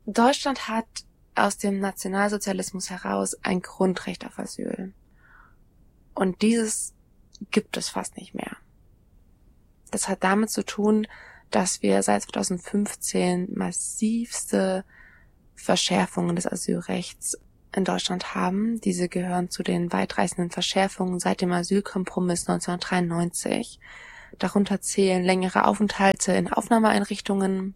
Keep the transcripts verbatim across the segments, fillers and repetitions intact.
Deutschland hat aus dem Nationalsozialismus heraus ein Grundrecht auf Asyl. Und dieses gibt es fast nicht mehr. Das hat damit zu tun, dass wir seit zweitausendfünfzehn massivste Verschärfungen des Asylrechts in Deutschland haben. Diese gehören zu den weitreichenden Verschärfungen seit dem Asylkompromiss neunzehnhundertdreiundneunzig. Darunter zählen längere Aufenthalte in Aufnahmeeinrichtungen.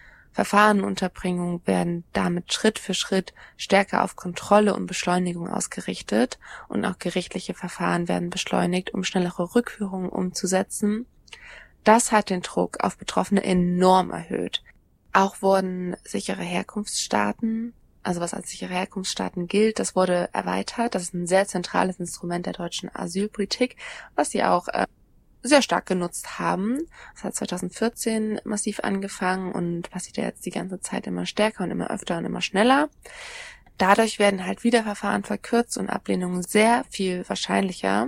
Verfahrenunterbringung werden damit Schritt für Schritt stärker auf Kontrolle und Beschleunigung ausgerichtet und auch gerichtliche Verfahren werden beschleunigt, um schnellere Rückführungen umzusetzen. Das hat den Druck auf Betroffene enorm erhöht. Auch wurden sichere Herkunftsstaaten, also was als sichere Herkunftsstaaten gilt, das wurde erweitert. Das ist ein sehr zentrales Instrument der deutschen Asylpolitik, was sie auch äh, sehr stark genutzt haben. Das hat zweitausendvierzehn massiv angefangen und passiert ja jetzt die ganze Zeit immer stärker und immer öfter und immer schneller. Dadurch werden halt Wiederverfahren verkürzt und Ablehnungen sehr viel wahrscheinlicher.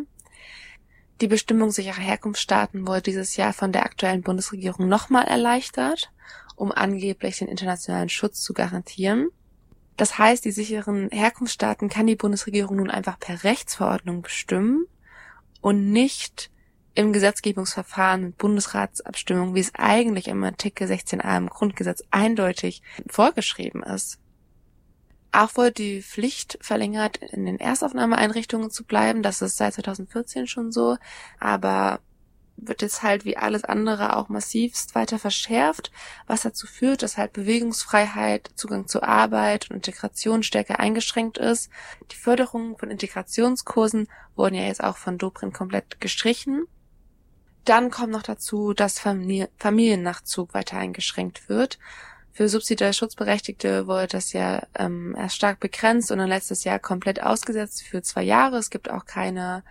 Die Bestimmung sicherer Herkunftsstaaten wurde dieses Jahr von der aktuellen Bundesregierung nochmal erleichtert, um angeblich den internationalen Schutz zu garantieren. Das heißt, die sicheren Herkunftsstaaten kann die Bundesregierung nun einfach per Rechtsverordnung bestimmen und nicht im Gesetzgebungsverfahren mit Bundesratsabstimmung, wie es eigentlich im Artikel sechzehn a im Grundgesetz eindeutig vorgeschrieben ist. Auch wurde die Pflicht verlängert, in den Erstaufnahmeeinrichtungen zu bleiben. Das ist seit zweitausendvierzehn schon so, aber wird jetzt halt wie alles andere auch massivst weiter verschärft, was dazu führt, dass halt Bewegungsfreiheit, Zugang zu Arbeit und Integration stärker eingeschränkt ist. Die Förderung von Integrationskursen wurden ja jetzt auch von Dobrindt komplett gestrichen. Dann kommt noch dazu, dass Familie, Familiennachzug weiter eingeschränkt wird. Für subsidiär Schutzberechtigte wurde das ja ähm, erst stark begrenzt und dann letztes Jahr komplett ausgesetzt für zwei Jahre. Es gibt auch keine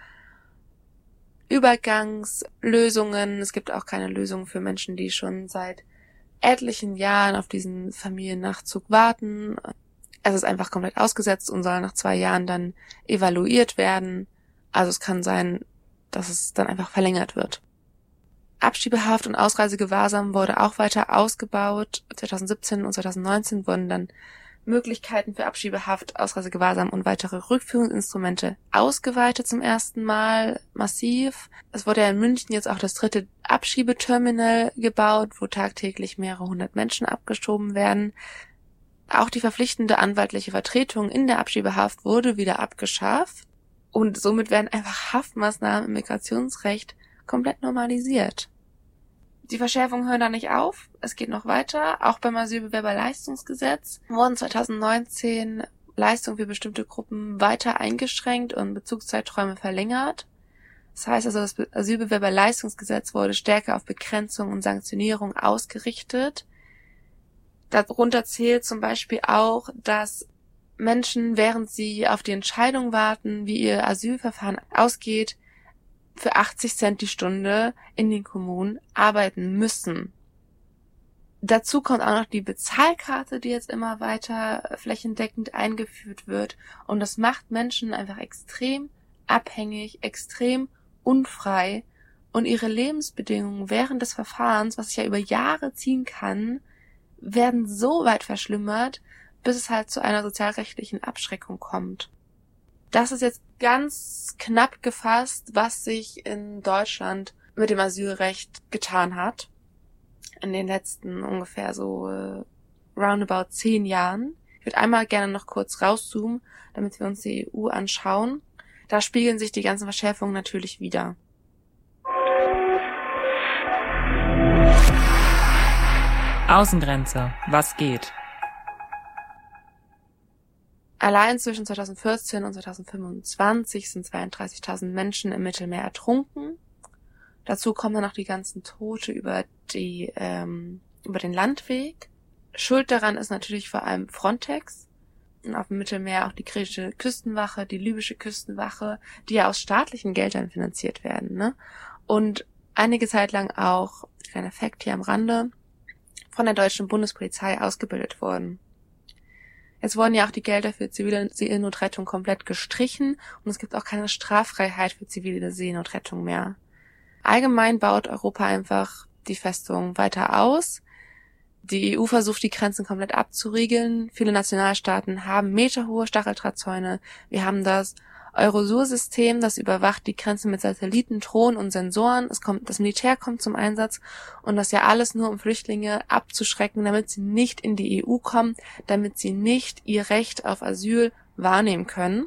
Übergangslösungen. Es gibt auch keine Lösungen für Menschen, die schon seit etlichen Jahren auf diesen Familiennachzug warten. Es ist einfach komplett ausgesetzt und soll nach zwei Jahren dann evaluiert werden. Also es kann sein, dass es dann einfach verlängert wird. Abschiebehaft und Ausreisegewahrsam wurde auch weiter ausgebaut. zweitausendsiebzehn und zweitausendneunzehn wurden dann Möglichkeiten für Abschiebehaft, Ausreisegewahrsam und weitere Rückführungsinstrumente ausgeweitet zum ersten Mal massiv. Es wurde ja in München jetzt auch das dritte Abschiebeterminal gebaut, wo tagtäglich mehrere hundert Menschen abgeschoben werden. Auch die verpflichtende anwaltliche Vertretung in der Abschiebehaft wurde wieder abgeschafft und somit werden einfach Haftmaßnahmen im Migrationsrecht komplett normalisiert. Die Verschärfungen hören da nicht auf. Es geht noch weiter. Auch beim Asylbewerberleistungsgesetz wurden zweitausendneunzehn Leistungen für bestimmte Gruppen weiter eingeschränkt und Bezugszeiträume verlängert. Das heißt also, das Asylbewerberleistungsgesetz wurde stärker auf Begrenzung und Sanktionierung ausgerichtet. Darunter zählt zum Beispiel auch, dass Menschen, während sie auf die Entscheidung warten, wie ihr Asylverfahren ausgeht, für achtzig Cent die Stunde in den Kommunen arbeiten müssen. Dazu kommt auch noch die Bezahlkarte, die jetzt immer weiter flächendeckend eingeführt wird. Und das macht Menschen einfach extrem abhängig, extrem unfrei. Und ihre Lebensbedingungen während des Verfahrens, was sich ja über Jahre ziehen kann, werden so weit verschlimmert, bis es halt zu einer sozialrechtlichen Abschreckung kommt. Das ist jetzt ganz knapp gefasst, was sich in Deutschland mit dem Asylrecht getan hat. In den letzten ungefähr so äh, roundabout zehn Jahren. Ich würde einmal gerne noch kurz rauszoomen, damit wir uns die E U anschauen. Da spiegeln sich die ganzen Verschärfungen natürlich wider. Außengrenze. Was geht? Allein zwischen zweitausendvierzehn und zweitausendfünfundzwanzig sind zweiunddreißigtausend Menschen im Mittelmeer ertrunken. Dazu kommen dann noch die ganzen Tote über die ähm, über den Landweg. Schuld daran ist natürlich vor allem Frontex und auf dem Mittelmeer auch die griechische Küstenwache, die libysche Küstenwache, die ja aus staatlichen Geldern finanziert werden, ne? Und einige Zeit lang auch, kleiner Fakt hier am Rande, von der deutschen Bundespolizei ausgebildet wurden. Jetzt wurden ja auch die Gelder für zivile Seenotrettung komplett gestrichen und es gibt auch keine Straffreiheit für zivile Seenotrettung mehr. Allgemein baut Europa einfach die Festung weiter aus. Die E U versucht, die Grenzen komplett abzuriegeln. Viele Nationalstaaten haben meterhohe Stacheldrahtzäune. Wir haben das Eurosur-System, das überwacht die Grenzen mit Satelliten, Drohnen und Sensoren. Es kommt, das Militär kommt zum Einsatz und das ja alles nur, um Flüchtlinge abzuschrecken, damit sie nicht in die E U kommen, damit sie nicht ihr Recht auf Asyl wahrnehmen können.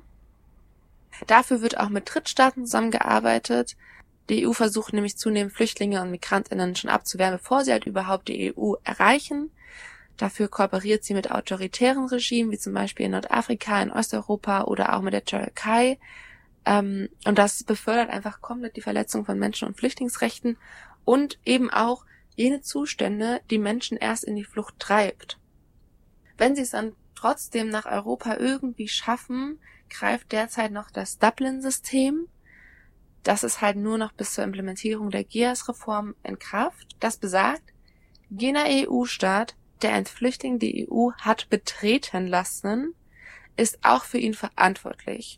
Dafür wird auch mit Drittstaaten zusammengearbeitet. Die E U versucht nämlich zunehmend Flüchtlinge und MigrantInnen schon abzuwehren, bevor sie halt überhaupt die E U erreichen. Dafür kooperiert sie mit autoritären Regimen, wie zum Beispiel in Nordafrika, in Osteuropa oder auch mit der Türkei. Und das befördert einfach komplett die Verletzung von Menschen- und Flüchtlingsrechten und eben auch jene Zustände, die Menschen erst in die Flucht treibt. Wenn sie es dann trotzdem nach Europa irgendwie schaffen, greift derzeit noch das Dublin-System. Das ist halt nur noch bis zur Implementierung der G E A S-Reform in Kraft. Das besagt, jener E U-Staat, der ein Flüchtling die E U hat betreten lassen, ist auch für ihn verantwortlich.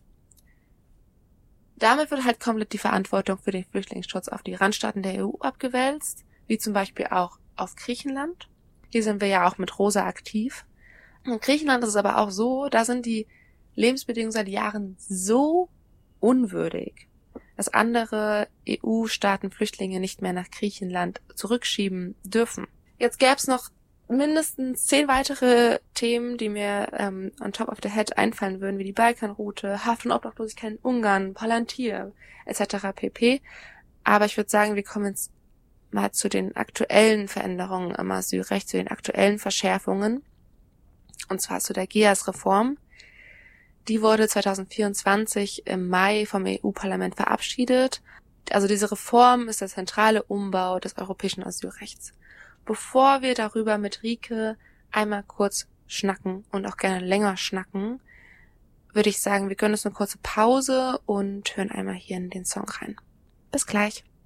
Damit wird halt komplett die Verantwortung für den Flüchtlingsschutz auf die Randstaaten der E U abgewälzt, wie zum Beispiel auch auf Griechenland. Hier sind wir ja auch mit Rosa aktiv. In Griechenland ist es aber auch so, da sind die Lebensbedingungen seit Jahren so unwürdig, dass andere E U-Staaten Flüchtlinge nicht mehr nach Griechenland zurückschieben dürfen. Jetzt gäbe es noch mindestens zehn weitere Themen, die mir ähm, on top of the head einfallen würden, wie die Balkanroute, Haft- und Obdachlosigkeit in Ungarn, Palantir et cetera pp. Aber ich würde sagen, wir kommen jetzt mal zu den aktuellen Veränderungen im Asylrecht, zu den aktuellen Verschärfungen, und zwar zu der G E A S-Reform. Die wurde zwanzig vierundzwanzig im Mai vom E U-Parlament verabschiedet. Also diese Reform ist der zentrale Umbau des europäischen Asylrechts. Bevor wir darüber mit Rike einmal kurz schnacken und auch gerne länger schnacken, würde ich sagen, wir gönnen uns eine kurze Pause und hören einmal hier in den Song rein. Bis gleich.